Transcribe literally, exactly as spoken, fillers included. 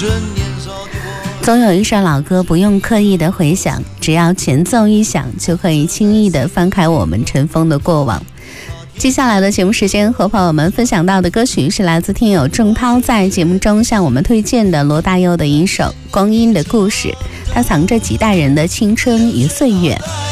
总有一首老歌不用刻意的回想，只要前奏一响，就可以轻易的翻开我们尘封的过往。接下来的节目时间和朋友们分享到的歌曲是来自听友郑涛在节目中向我们推荐的罗大佑的一首《光阴的故事》，它藏着几代人的青春与岁月。